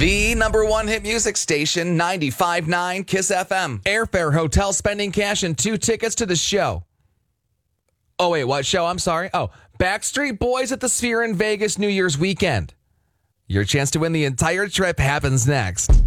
The number one hit music station, 95.9 KISS FM. Airfare, hotel spending cash, and 2 tickets to the show. Oh, wait, what show? I'm sorry. Oh, Backstreet Boys at the Sphere in Vegas New Year's weekend. Your chance to win the entire trip happens next.